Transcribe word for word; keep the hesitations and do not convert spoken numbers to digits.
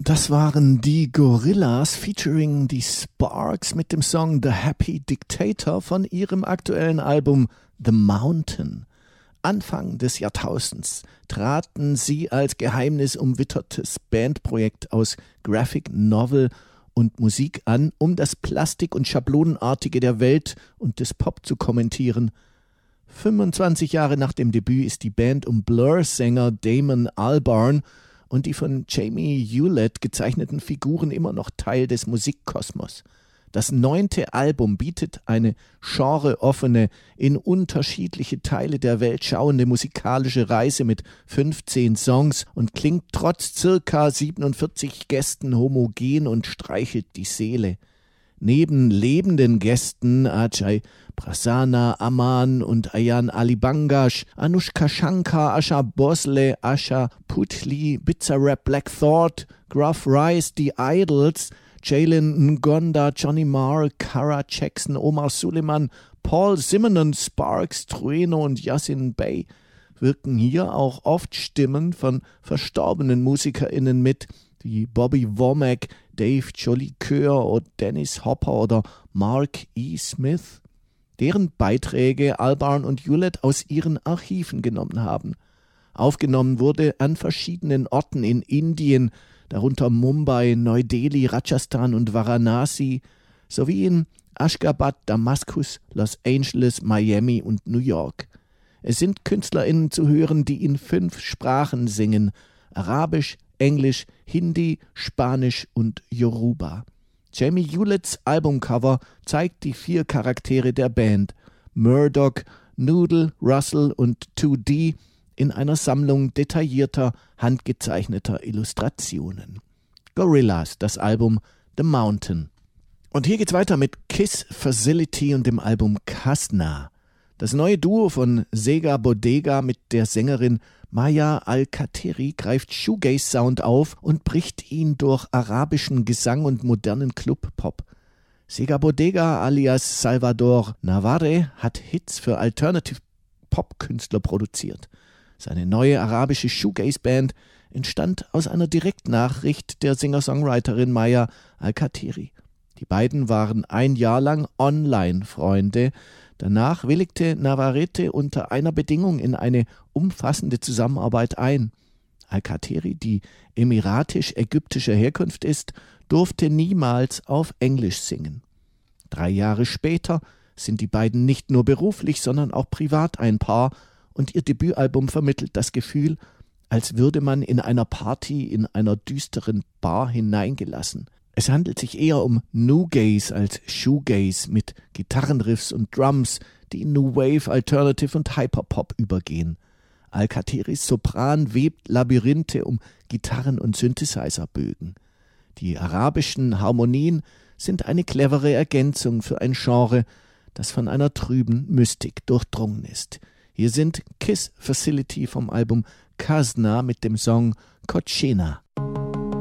Das waren die Gorillaz featuring die Sparks mit dem Song The Happy Dictator von ihrem aktuellen Album The Mountain. Anfang des Jahrtausends traten sie als geheimnisumwittertes Bandprojekt aus Graphic Novel und Musik an, um das Plastik- und Schablonenartige der Welt und des Pop zu kommentieren. fünfundzwanzig Jahre nach dem Debüt ist die Band um Blur-Sänger Damon Albarn und die von Jamie Hewlett gezeichneten Figuren immer noch Teil des Musikkosmos. Das neunte Album bietet eine genreoffene, in unterschiedliche Teile der Welt schauende musikalische Reise mit fünfzehn Songs und klingt trotz circa siebenundvierzig Gästen homogen und streichelt die Seele. Neben lebenden Gästen Ajay Prasanna, Aman und Ayan Ali Bangash, Anushka Shankar, Asha Bhosle, Asha Putli, Bizarrap Black Thought, Gruff Rice, The Idols, Jalen Ngonda, Johnny Marr, Cara Jackson, Omar Suleiman, Paul Simonon, Sparks, Trueno und Yasin Bey wirken hier auch oft Stimmen von verstorbenen MusikerInnen mit, wie Bobby Womack, Dave Jolicoeur oder Dennis Hopper oder Mark E. Smith, deren Beiträge Albarn und Hewlett aus ihren Archiven genommen haben. Aufgenommen wurde an verschiedenen Orten in Indien, darunter Mumbai, Neu-Delhi, Rajasthan und Varanasi, sowie in Aschgabat, Damaskus, Los Angeles, Miami und New York. Es sind KünstlerInnen zu hören, die in fünf Sprachen singen: Arabisch, Englisch, Hindi, Spanisch und Yoruba. Jamie Hewletts Albumcover zeigt die vier Charaktere der Band: Murdoch, Noodle, Russell und two D in einer Sammlung detaillierter, handgezeichneter Illustrationen. Gorillaz, das Album The Mountain. Und hier geht's weiter mit Kiss Facility und dem Album Kasna. Das neue Duo von Sega Bodega mit der Sängerin Maya Al-Kateri greift Shoegaze-Sound auf und bricht ihn durch arabischen Gesang und modernen Club-Pop. Sega Bodega alias Salvador Navarre hat Hits für Alternative-Pop-Künstler produziert. Seine neue arabische Shoegaze-Band entstand aus einer Direktnachricht der Singer-Songwriterin Maya Al-Kateri. Die beiden waren ein Jahr lang Online-Freunde. Danach willigte Navarrete unter einer Bedingung in eine umfassende Zusammenarbeit ein. Al-Kateri, die emiratisch-ägyptischer Herkunft ist, durfte niemals auf Englisch singen. Drei Jahre später sind die beiden nicht nur beruflich, sondern auch privat ein Paar, und ihr Debütalbum vermittelt das Gefühl, als würde man in einer Party in einer düsteren Bar hineingelassen. Es handelt sich eher um New-Gaze als Shoegaze mit Gitarrenriffs und Drums, die in New Wave, Alternative und Hyperpop übergehen. Al-Kateris Sopran webt Labyrinthe um Gitarren- und Synthesizerbögen. Die arabischen Harmonien sind eine clevere Ergänzung für ein Genre, das von einer trüben Mystik durchdrungen ist. Hier sind Kiss Facility vom Album Kasna mit dem Song Kochena.